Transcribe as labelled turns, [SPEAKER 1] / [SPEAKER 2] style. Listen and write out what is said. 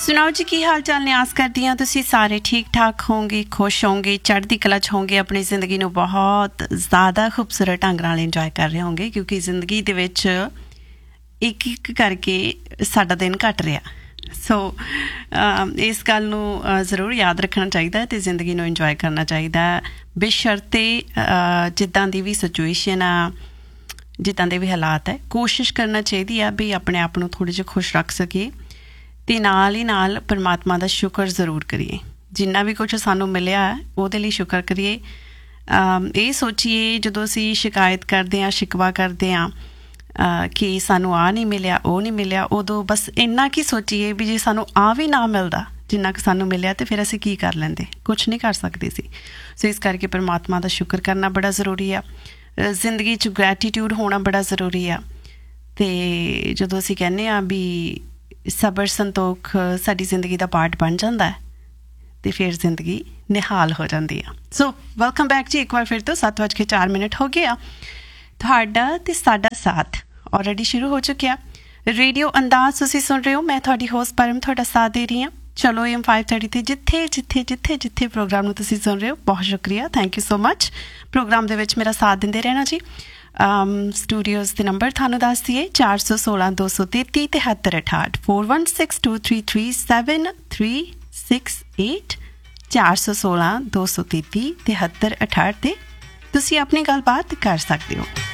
[SPEAKER 1] ਸੁਣਾਓ ਜੀ, ਕੀ ਹਾਲ ਚਾਲ ਨੇ? ਆਸ ਕਰਦੀ ਹਾਂ ਤੁਸੀਂ ਸਾਰੇ ਠੀਕ ਠਾਕ ਹੋਵੋਗੇ, ਖੁਸ਼ ਹੋਵੋਗੇ, ਚੜ੍ਹਦੀ ਕਲਾ 'ਚ ਹੋਵੋਗੇ, ਆਪਣੀ ਜ਼ਿੰਦਗੀ ਨੂੰ ਬਹੁਤ ਜ਼ਿਆਦਾ ਖੂਬਸੂਰਤ ਢੰਗ ਨਾਲ ਇੰਜੋਏ ਕਰ ਰਹੇ ਹੋਵੋਗੇ, ਕਿਉਂਕਿ ਜ਼ਿੰਦਗੀ ਦੇ ਵਿੱਚ ਇੱਕ ਇੱਕ ਕਰਕੇ ਸਾਡਾ ਦਿਨ ਘੱਟ ਰਿਹਾ। ਸੋ ਇਸ ਗੱਲ ਨੂੰ ਜ਼ਰੂਰ ਯਾਦ ਰੱਖਣਾ ਚਾਹੀਦਾ ਅਤੇ ਜ਼ਿੰਦਗੀ ਨੂੰ ਇੰਜੋਏ ਕਰਨਾ ਚਾਹੀਦਾ, ਬੇਸ਼ਰਤੇ ਜਿੱਦਾਂ ਦੀ ਵੀ ਸਿਚੁਏਸ਼ਨ ਆ, ਜਿੱਦਾਂ ਦੇ ਵੀ ਹਾਲਾਤ ਹੈ। ਕੋਸ਼ਿਸ਼ ਕਰਨਾ ਚਾਹੀਦੀ ਆ ਵੀ ਆਪਣੇ ਆਪ ਨੂੰ ਥੋੜ੍ਹੇ ਜਿਹੇ ਖੁਸ਼ ਰੱਖ ਸਕੀਏ ਅਤੇ ਨਾਲ ਹੀ ਨਾਲ ਪਰਮਾਤਮਾ ਦਾ ਸ਼ੁਕਰ ਜ਼ਰੂਰ ਕਰੀਏ। ਜਿੰਨਾ ਵੀ ਕੁਛ ਸਾਨੂੰ ਮਿਲਿਆ ਉਹਦੇ ਲਈ ਸ਼ੁਕਰ ਕਰੀਏ। ਇਹ ਸੋਚੀਏ ਜਦੋਂ ਅਸੀਂ ਸ਼ਿਕਾਇਤ ਕਰਦੇ ਹਾਂ, ਸ਼ਿਕਵਾ ਕਰਦੇ ਹਾਂ ਕਿ ਸਾਨੂੰ ਆਹ ਨਹੀਂ ਮਿਲਿਆ, ਉਹ ਨਹੀਂ ਮਿਲਿਆ, ਉਦੋਂ ਬਸ ਇੰਨਾ ਕੀ ਸੋਚੀਏ ਵੀ ਜੇ ਸਾਨੂੰ ਆਹ ਵੀ ਨਾ ਮਿਲਦਾ ਜਿੰਨਾ ਕੁ ਸਾਨੂੰ ਮਿਲਿਆ ਤਾਂ ਫਿਰ ਅਸੀਂ ਕੀ ਕਰ ਲੈਂਦੇ? ਕੁਛ ਨਹੀਂ ਕਰ ਸਕਦੇ ਸੀ। ਸੋ ਇਸ ਕਰਕੇ ਪਰਮਾਤਮਾ ਦਾ ਸ਼ੁਕਰ ਕਰਨਾ ਬੜਾ ਜ਼ਰੂਰੀ ਆ। ਜ਼ਿੰਦਗੀ 'ਚ ਗ੍ਰੈਟੀਟਿਊਡ ਹੋਣਾ ਬੜਾ ਜ਼ਰੂਰੀ ਆ। ਅਤੇ ਜਦੋਂ ਅਸੀਂ ਕਹਿੰਦੇ ਹਾਂ ਵੀ ਸਬਰ ਸੰਤੋਖ ਸਾਡੀ ਜ਼ਿੰਦਗੀ ਦਾ ਪਾਰਟ ਬਣ ਜਾਂਦਾ ਹੈ ਅਤੇ ਫਿਰ ਜ਼ਿੰਦਗੀ ਨਿਹਾਲ ਹੋ ਜਾਂਦੀ ਆ। ਸੋ ਵੈਲਕਮ ਬੈਕ ਜੀ, ਇੱਕ ਵਾਰ ਫਿਰ ਤੋਂ 7:04 ਹੋ ਗਏ ਆ। ਤੁਹਾਡਾ ਅਤੇ ਸਾਡਾ ਸਾਥ ਆਲਰੇਡੀ ਸ਼ੁਰੂ ਹੋ ਚੁੱਕਿਆ। ਰੇਡੀਓ ਅੰਦਾਜ਼ ਤੁਸੀਂ ਸੁਣ ਰਹੇ ਹੋ। ਮੈਂ ਤੁਹਾਡੀ ਹੋਸਟ ਪਰਮ ਤੁਹਾਡਾ ਸਾਥ ਦੇ ਰਹੀ ਹਾਂ। ਚਲੋ AM 530 'ਤੇ ਜਿੱਥੇ ਪ੍ਰੋਗਰਾਮ ਨੂੰ ਤੁਸੀਂ ਸੁਣ ਰਹੇ ਹੋ, ਬਹੁਤ ਸ਼ੁਕਰੀਆ, thank you so much. Programme ਦੇ ਵਿੱਚ ਮੇਰਾ ਸਾਥ ਦਿੰਦੇ ਰਹਿਣਾ ਜੀ। ਸਟੂਡੀਓਜ਼ ਦੇ ਨੰਬਰ ਤੁਹਾਨੂੰ ਦੱਸ ਦਈਏ, 416-233 7368, 4162337368, 416-233 7368 'ਤੇ ਤੁਸੀਂ ਆਪਣੀ ਗੱਲਬਾਤ ਕਰ ਸਕਦੇ ਹੋ।